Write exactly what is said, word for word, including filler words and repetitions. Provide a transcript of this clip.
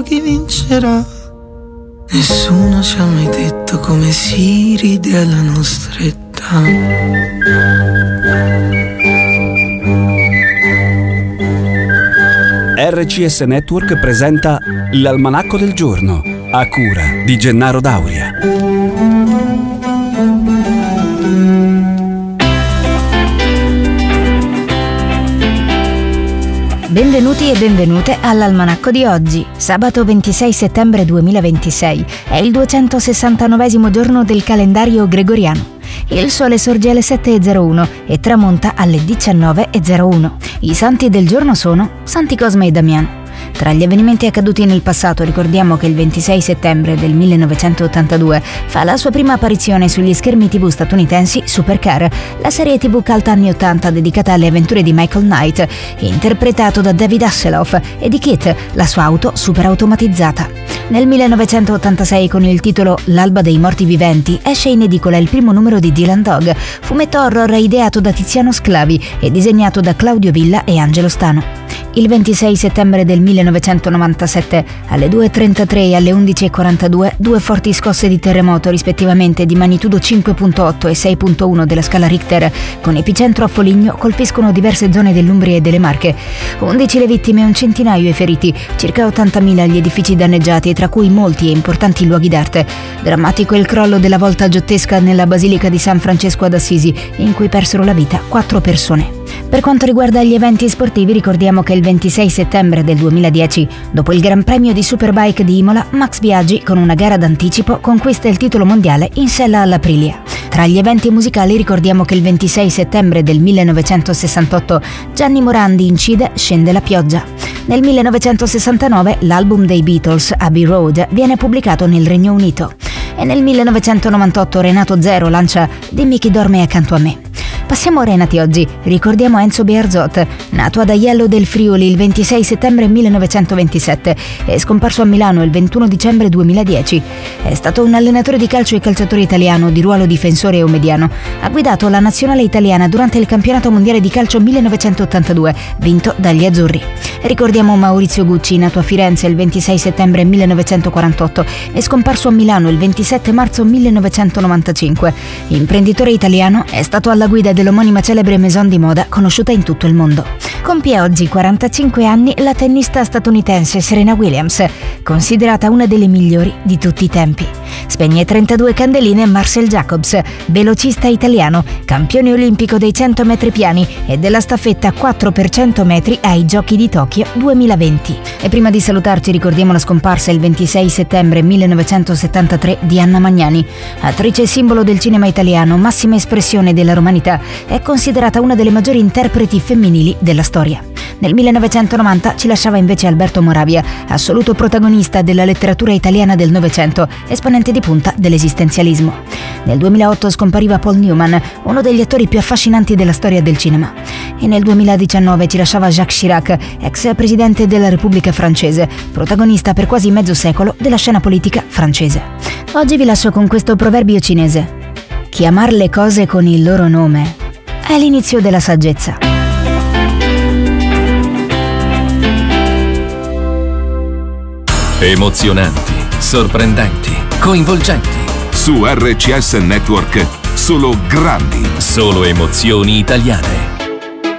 detto chi vincerà. Nessuno ci ha mai detto come si ride alla nostra età. R C S Network presenta l'Almanacco del Giorno, a cura di Gennaro Dauria. Benvenuti e benvenute all'Almanacco di oggi, sabato ventisei settembre duemilaventisei. È il duecentosessantanovesimo giorno del calendario gregoriano. Il sole sorge alle sette e zero uno e tramonta alle diciannove e zero uno. I santi del giorno sono Santi Cosma e Damiano. Tra gli avvenimenti accaduti nel passato ricordiamo che il ventisei settembre del millenovecentottantadue fa la sua prima apparizione sugli schermi tivù statunitensi Supercar, la serie tivù cult anni ottanta dedicata alle avventure di Michael Knight, interpretato da David Hasselhoff, e di Kit, la sua auto super automatizzata. Nel millenovecentottantasei, con il titolo L'alba dei morti viventi, esce in edicola il primo numero di Dylan Dog, fumetto horror ideato da Tiziano Sclavi e disegnato da Claudio Villa e Angelo Stano. Il ventisei settembre del millenovecentonovantasette, alle due e trentatré e alle undici e quarantadue, due forti scosse di terremoto, rispettivamente di magnitudo cinque virgola otto e sei virgola uno della scala Richter, con epicentro a Foligno, colpiscono diverse zone dell'Umbria e delle Marche. undici le vittime e un centinaio i feriti, circa ottantamila gli edifici danneggiati, tra cui molti e importanti luoghi d'arte. Drammatico il crollo della volta giottesca nella Basilica di San Francesco ad Assisi, in cui persero la vita quattro persone. Per quanto riguarda gli eventi sportivi, ricordiamo che il ventisei settembre del duemiladieci, dopo il Gran Premio di Superbike di Imola, Max Biaggi, con una gara d'anticipo, conquista il titolo mondiale in sella all'Aprilia. Tra gli eventi musicali ricordiamo che il ventisei settembre del millenovecentosessantotto Gianni Morandi incide Scende la pioggia. Nel millenovecentosessantanove l'album dei Beatles, Abbey Road, viene pubblicato nel Regno Unito. E nel millenovecentonovantotto Renato Zero lancia Dimmi chi dorme accanto a me. Passiamo ora ai nati oggi. Ricordiamo Enzo Bearzot, nato ad Aiello del Friuli il ventisei settembre millenovecentoventisette e scomparso a Milano il ventuno dicembre duemiladieci. È stato un allenatore di calcio e calciatore italiano di ruolo difensore o mediano. Ha guidato la nazionale italiana durante il campionato mondiale di calcio millenovecentottantadue, vinto dagli azzurri. Ricordiamo Maurizio Gucci, nato a Firenze il ventisei settembre millenovecentoquarantotto e scomparso a Milano il ventisette marzo millenovecentonovantacinque. Imprenditore italiano, è stato alla guida dell'omonima celebre maison di moda conosciuta in tutto il mondo. Compie oggi quarantacinque anni la tennista statunitense Serena Williams, considerata una delle migliori di tutti i tempi. Spegne trentadue candeline Marcel Jacobs, velocista italiano, campione olimpico dei cento metri piani e della staffetta quattro per cento metri ai Giochi di Tokyo duemilaventi. E prima di salutarci ricordiamo la scomparsa il ventisei settembre millenovecentosettantatré di Anna Magnani, attrice e simbolo del cinema italiano, massima espressione della romanità, è considerata una delle maggiori interpreti femminili della storia. Nel millenovecentonovanta ci lasciava invece Alberto Moravia, assoluto protagonista della letteratura italiana del Novecento, esponente di punta dell'esistenzialismo. Nel duemilaotto scompariva Paul Newman, uno degli attori più affascinanti della storia del cinema. E nel duemiladiciannove ci lasciava Jacques Chirac, ex presidente della Repubblica francese, protagonista per quasi mezzo secolo della scena politica francese. Oggi vi lascio con questo proverbio cinese: chiamar le cose con il loro nome è l'inizio della saggezza. Emozionanti, sorprendenti, coinvolgenti. Su R C S Network, solo grandi. Solo emozioni italiane.